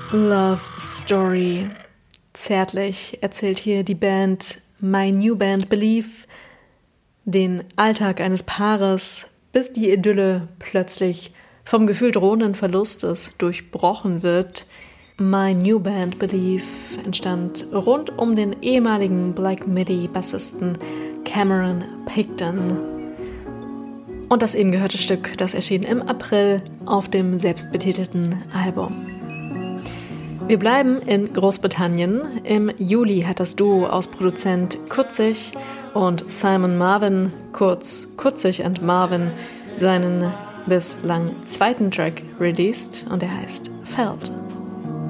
Love Story. Zärtlich erzählt hier die Band My New Band Believe den Alltag eines Paares, bis die Idylle plötzlich vom Gefühl drohenden Verlustes durchbrochen wird. My New Band Believe entstand rund um den ehemaligen Black Midi-Bassisten Cameron Picton. Und das eben gehörte Stück, das erschien im April auf dem selbstbetitelten Album. Wir bleiben in Großbritannien. Im Juli hat das Duo aus Produzent Kutzig und Simon Marvin, kurz Kutzig and Marvin, seinen bislang zweiten Track released und er heißt Felt.